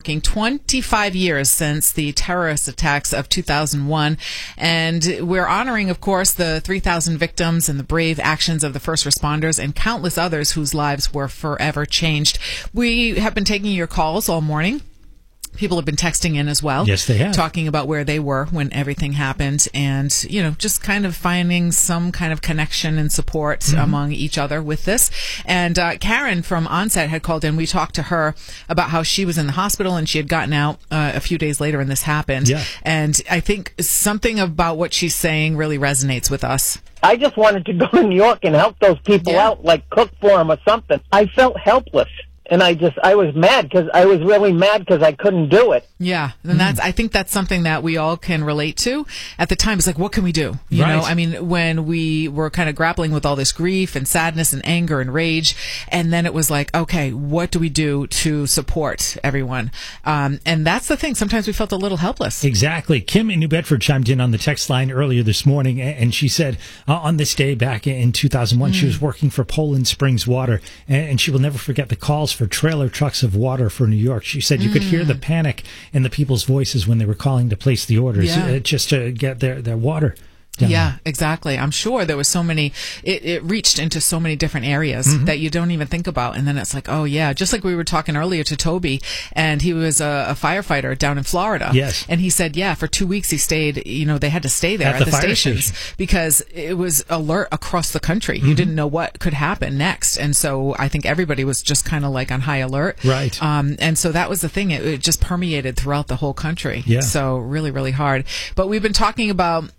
marking 25 years since the terrorist attacks of 2001. And we're honoring, of course, the 3,000 victims and the brave actions of the first responders and countless others whose lives were forever changed. We have been taking your calls all morning. People have been texting in as well. Yes, they have. Talking about where they were when everything happened and, just kind of finding some kind of connection and support among each other with this. And Karen from Onset had called in. We talked to her about how she was in the hospital and she had gotten out a few days later and this happened. Yeah. And I think something about what she's saying really resonates with us. I just wanted to go to New York and help those people out, like cook for them or something. I felt helpless. And I was mad because I was really mad because I couldn't do it. Yeah. And I think that's something that we all can relate to. At the time, it's like, what can we do? You know, I mean, when we were kind of grappling with all this grief and sadness and anger and rage, and then it was like, okay, what do we do to support everyone? And that's the thing. Sometimes we felt a little helpless. Exactly. Kim in New Bedford chimed in on the text line earlier this morning, and she said on this day back in 2001, she was working for Poland Springs Water, and she will never forget the calls for trailer trucks of water for New York. She said you could hear the panic in the people's voices when they were calling to place the orders just to get their water. Yeah, exactly. I'm sure there was so many, it reached into so many different areas that you don't even think about. And then it's like, oh yeah, just like we were talking earlier to Toby, and he was a firefighter down in Florida. Yes. And he said, for 2 weeks he stayed, they had to stay there at the stations because it was alert across the country. You didn't know what could happen next. And so I think everybody was just kind of like on high alert. Right. And so that was the thing. It just permeated throughout the whole country. Yeah. So really, really hard. But we've been talking about,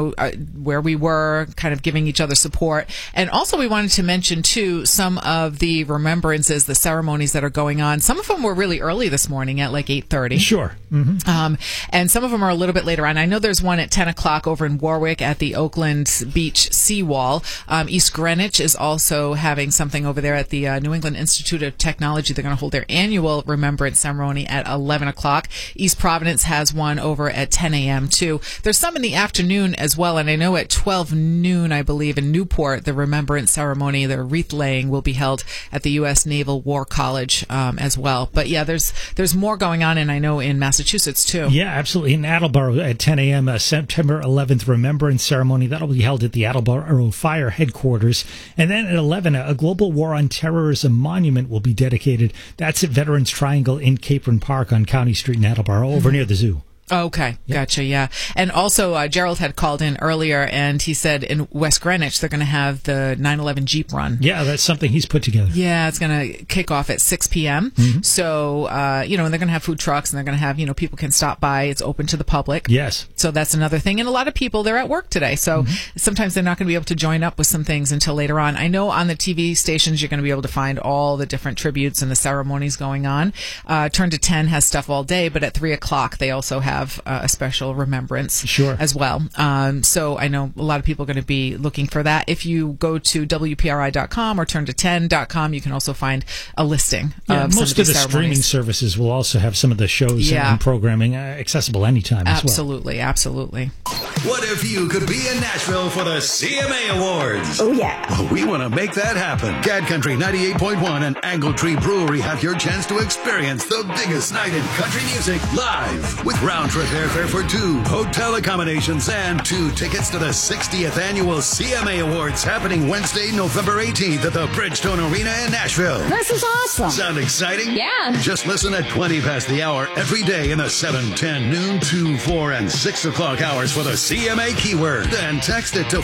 where we were, kind of giving each other support. And also we wanted to mention, too, some of the remembrances, the ceremonies that are going on. Some of them were really early this morning at like 8:30. Sure. And some of them are a little bit later on. I know there's one at 10 o'clock over in Warwick at the Oakland Beach Seawall. East Greenwich is also having something over there at the New England Institute of Technology. They're going to hold their annual remembrance ceremony at 11 o'clock. East Providence has one over at 10 a.m. too. There's some in the afternoon as well, and I know at 12 noon, I believe, in Newport, the remembrance ceremony, the wreath laying, will be held at the U.S. Naval War College as well. But yeah, there's more going on, and I know in Massachusetts too. Yeah, absolutely. In Attleboro at 10 a.m., September 11th remembrance ceremony. That'll be held at the Attleboro Fire Headquarters. And then at 11, a Global War on Terrorism monument will be dedicated. That's at Veterans Triangle in Capron Park on County Street in Attleboro, over near the zoo. Okay, gotcha, yeah. And also, Gerald had called in earlier, and he said in West Greenwich, they're going to have the 9/11 Jeep Run. Yeah, that's something he's put together. Yeah, it's going to kick off at 6 p.m. So, and they're going to have food trucks, and they're going to have, people can stop by. It's open to the public. Yes. So that's another thing. And a lot of people, they're at work today, so sometimes they're not going to be able to join up with some things until later on. I know on the TV stations, you're going to be able to find all the different tributes and the ceremonies going on. Turn to 10 has stuff all day, but at 3 o'clock, they also have a special remembrance as well. So I know a lot of people are going to be looking for that. If you go to WPRI.com or turn to 10.com, you can also find a listing of most of the streaming services will also have some of the shows and programming accessible anytime as well. Absolutely. What if you could be in Nashville for the CMA Awards? Oh, yeah. Well, we want to make that happen. Cat Country 98.1 and Angle Tree Brewery have your chance to experience the biggest night in country music live with round-trip airfare for two, hotel accommodations, and 2 tickets to the 60th annual CMA Awards happening Wednesday, November 18th at the Bridgestone Arena in Nashville. This is awesome. Sound exciting? Yeah. Just listen at 20 past the hour every day in the 7, 10, noon, 2, 4, and 6 o'clock hours for the CMA keyword. Then text it to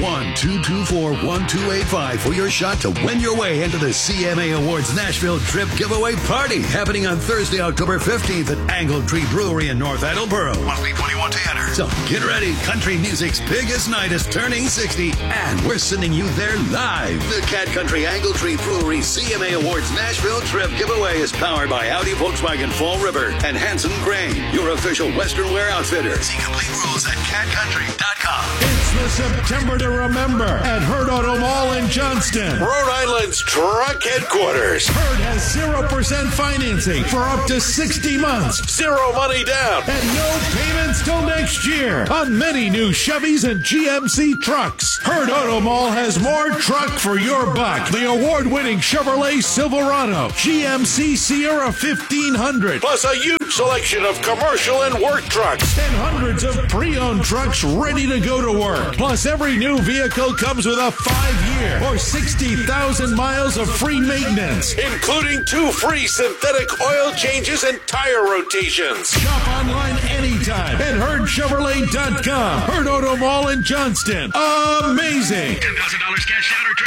401-224-1285 for your shot to win your way into the CMA Awards Nashville Trip Giveaway Party happening on Thursday, October 15th at Angle Tree Brewery in North Attleboro. Must be 21 to enter. So get ready. Country music's biggest night is turning 60, and we're sending you there live. The Cat Country Angle Tree Brewery CMA Awards Nashville Trip Giveaway is powered by Audi, Volkswagen, Fall River, and Hanson Crane, your official Western wear outfitter. See complete rules at catcountry.com. It's the September to remember at Herd Auto Mall in Johnston, Rhode Island's truck headquarters. Herd has 0% financing for up to 60 months. Zero money down. And no payments till next year on many new Chevys and GMC trucks. Herd Auto Mall has more truck for your buck. The award-winning Chevrolet Silverado, GMC Sierra 1500, Plus a huge selection of commercial and work trucks. And hundreds of pre-owned trucks ready to go to work. Plus, every new vehicle comes with a 5-year or 60,000 miles of free maintenance, Including 2 free synthetic oil changes and tire rotations. Shop online anytime at HerdChevrolet.com. Herd Auto Mall in Johnston. Amazing! $10,000 cash out or trade